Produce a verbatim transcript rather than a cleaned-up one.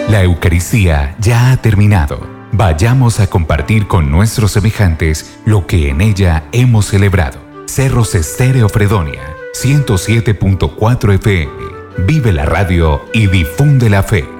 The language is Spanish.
La Eucaristía ya ha terminado. Vayamos a compartir con nuestros semejantes lo que en ella hemos celebrado. Cerros Estéreo Fredonia, ciento siete punto cuatro F M. Vive la radio y difunde la fe.